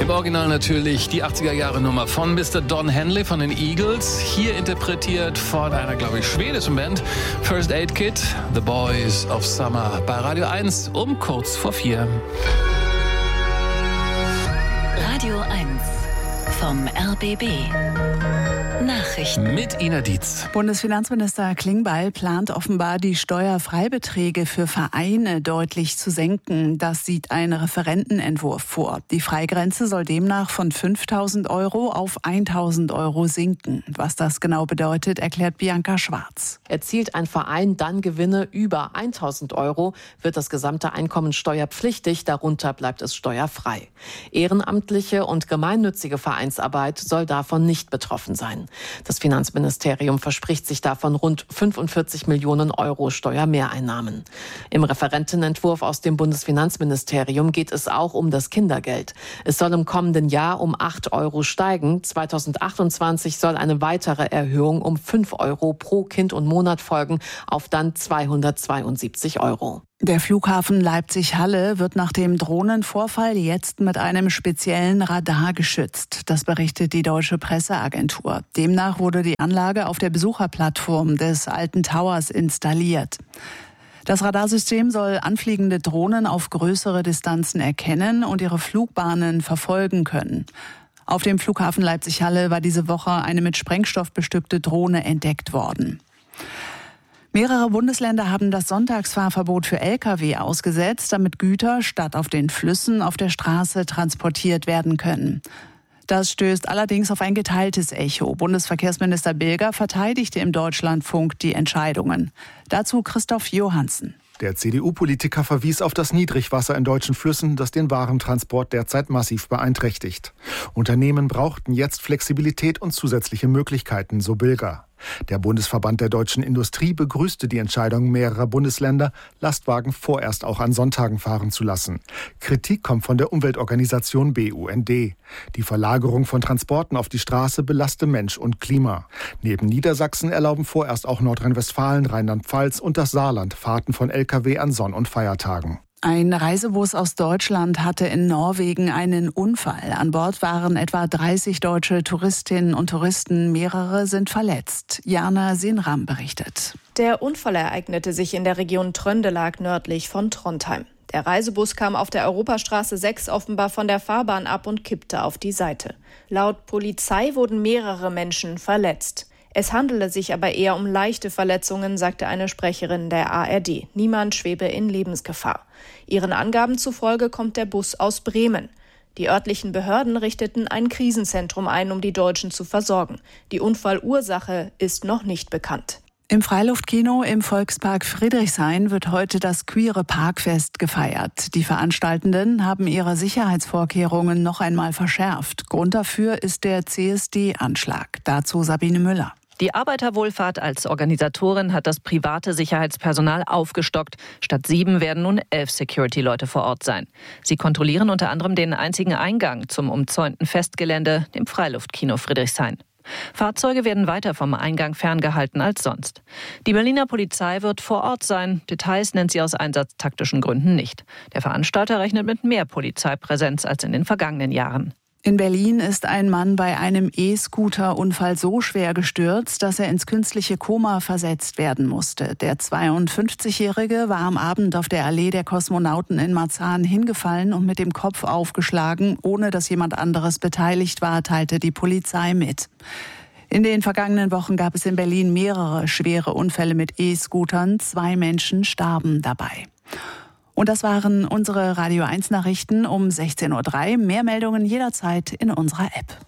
Im Original natürlich die 80er-Jahre-Nummer von Mr. Don Henley von den Eagles. Hier interpretiert von einer, glaube ich, schwedischen Band. First Aid Kit, The Boys of Summer. Bei Radio 1 um kurz vor 4. Radio 1 vom RBB. Nachrichten mit Ina Dietz. Bundesfinanzminister Klingbeil plant offenbar, die Steuerfreibeträge für Vereine deutlich zu senken. Das sieht ein Referentenentwurf vor. Die Freigrenze soll demnach von 5.000 € auf 1.000 € sinken. Was das genau bedeutet, erklärt Bianca Schwarz. Erzielt ein Verein dann Gewinne über 1.000 €, wird das gesamte Einkommen steuerpflichtig, darunter bleibt es steuerfrei. Ehrenamtliche und gemeinnützige Vereinsarbeit soll davon nicht betroffen sein. Das Finanzministerium verspricht sich davon rund 45 Millionen € Steuermehreinnahmen. Im Referentenentwurf aus dem Bundesfinanzministerium geht es auch um das Kindergeld. Es soll im kommenden Jahr um 8 € steigen. 2028 soll eine weitere Erhöhung um 5 € pro Kind und Monat folgen, auf dann 272 €. Der Flughafen Leipzig-Halle wird nach dem Drohnenvorfall jetzt mit einem speziellen Radar geschützt. Das berichtet die Deutsche Presseagentur. Demnach wurde die Anlage auf der Besucherplattform des Alten Towers installiert. Das Radarsystem soll anfliegende Drohnen auf größere Distanzen erkennen und ihre Flugbahnen verfolgen können. Auf dem Flughafen Leipzig-Halle war diese Woche eine mit Sprengstoff bestückte Drohne entdeckt worden. Mehrere Bundesländer haben das Sonntagsfahrverbot für Lkw ausgesetzt, damit Güter statt auf den Flüssen auf der Straße transportiert werden können. Das stößt allerdings auf ein geteiltes Echo. Bundesverkehrsminister Bilger verteidigte im Deutschlandfunk die Entscheidungen. Dazu Christoph Johansen. Der CDU-Politiker verwies auf das Niedrigwasser in deutschen Flüssen, das den Warentransport derzeit massiv beeinträchtigt. Unternehmen brauchten jetzt Flexibilität und zusätzliche Möglichkeiten, so Bilger. Der Bundesverband der deutschen Industrie begrüßte die Entscheidung mehrerer Bundesländer, Lastwagen vorerst auch an Sonntagen fahren zu lassen. Kritik kommt von der Umweltorganisation BUND. Die Verlagerung von Transporten auf die Straße belaste Mensch und Klima. Neben Niedersachsen erlauben vorerst auch Nordrhein-Westfalen, Rheinland-Pfalz und das Saarland Fahrten von Lkw an Sonn- und Feiertagen. Ein Reisebus aus Deutschland hatte in Norwegen einen Unfall. An Bord waren etwa 30 deutsche Touristinnen und Touristen. Mehrere sind verletzt. Jana Sinram berichtet. Der Unfall ereignete sich in der Region Trøndelag nördlich von Trondheim. Der Reisebus kam auf der Europastraße 6 offenbar von der Fahrbahn ab und kippte auf die Seite. Laut Polizei wurden mehrere Menschen verletzt. Es handele sich aber eher um leichte Verletzungen, sagte eine Sprecherin der ARD. Niemand schwebe in Lebensgefahr. Ihren Angaben zufolge kommt der Bus aus Bremen. Die örtlichen Behörden richteten ein Krisenzentrum ein, um die Deutschen zu versorgen. Die Unfallursache ist noch nicht bekannt. Im Freiluftkino im Volkspark Friedrichshain wird heute das Queere Parkfest gefeiert. Die Veranstaltenden haben ihre Sicherheitsvorkehrungen noch einmal verschärft. Grund dafür ist der CSD-Anschlag. Dazu Sabine Müller. Die Arbeiterwohlfahrt als Organisatorin hat das private Sicherheitspersonal aufgestockt. Statt 7 werden nun 11 Security-Leute vor Ort sein. Sie kontrollieren unter anderem den einzigen Eingang zum umzäunten Festgelände, dem Freiluftkino Friedrichshain. Fahrzeuge werden weiter vom Eingang ferngehalten als sonst. Die Berliner Polizei wird vor Ort sein. Details nennt sie aus einsatztaktischen Gründen nicht. Der Veranstalter rechnet mit mehr Polizeipräsenz als in den vergangenen Jahren. In Berlin ist ein Mann bei einem E-Scooter-Unfall so schwer gestürzt, dass er ins künstliche Koma versetzt werden musste. Der 52-Jährige war am Abend auf der Allee der Kosmonauten in Marzahn hingefallen und mit dem Kopf aufgeschlagen, ohne dass jemand anderes beteiligt war, teilte die Polizei mit. In den vergangenen Wochen gab es in Berlin mehrere schwere Unfälle mit E-Scootern. 2 Menschen starben dabei. Und das waren unsere Radio 1 Nachrichten um 16:03 Uhr. Mehr Meldungen jederzeit in unserer App.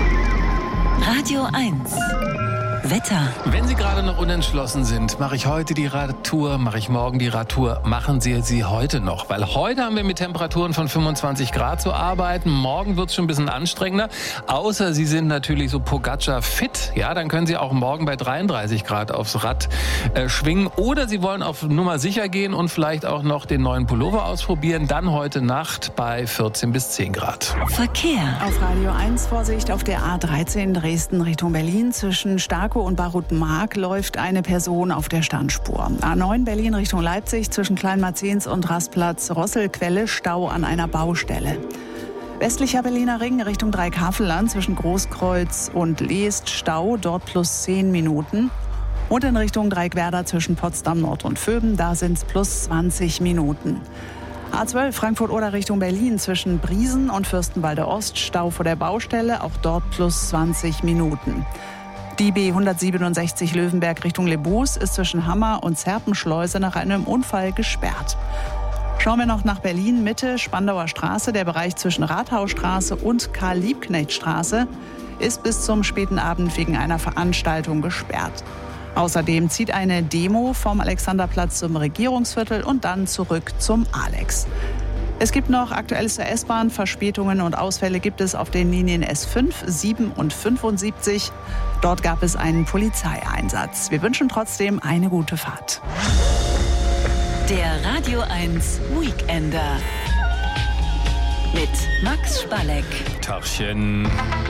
Radio 1 Wetter. Wenn Sie gerade noch unentschlossen sind, mache ich heute die Radtour, mache ich morgen die Radtour, machen Sie sie heute noch. Weil heute haben wir mit Temperaturen von 25 Grad zu arbeiten. Morgen wird es schon ein bisschen anstrengender. Außer Sie sind natürlich so Pogacar fit. Ja, dann können Sie auch morgen bei 33 Grad aufs Rad schwingen. Oder Sie wollen auf Nummer sicher gehen und vielleicht auch noch den neuen Pullover ausprobieren. Dann heute Nacht bei 14 bis 10 Grad. Verkehr. Auf Radio 1 Vorsicht auf der A13 Dresden Richtung Berlin. Zwischen Starkow und Barutmark läuft eine Person auf der Standspur. A9 Berlin Richtung Leipzig zwischen Kleinmarzens und Rastplatz Rosselquelle Stau an einer Baustelle. Westlicher Berliner Ring Richtung Dreikafelland zwischen Großkreuz und Leest Stau, dort plus 10 Minuten. Und in Richtung Dreieckwerder zwischen Potsdam Nord und Vöben, da sind es plus 20 Minuten. A12 Frankfurt-Oder Richtung Berlin zwischen Briesen und Fürstenwalde Ost, Stau vor der Baustelle, auch dort plus 20 Minuten. Die B167 Löwenberg Richtung Lebus ist zwischen Hammer und Zerpenschleuse nach einem Unfall gesperrt. Schauen wir noch nach Berlin Mitte, Spandauer Straße. Der Bereich zwischen Rathausstraße und Karl-Liebknecht-Straße ist bis zum späten Abend wegen einer Veranstaltung gesperrt. Außerdem zieht eine Demo vom Alexanderplatz zum Regierungsviertel und dann zurück zum Alex. Es gibt noch Aktuelles zur S-Bahn. Verspätungen und Ausfälle gibt es auf den Linien S5, 7 und 75. Dort gab es einen Polizeieinsatz. Wir wünschen trotzdem eine gute Fahrt. Der Radio 1 Weekender mit Max Spalleck. Tachchen.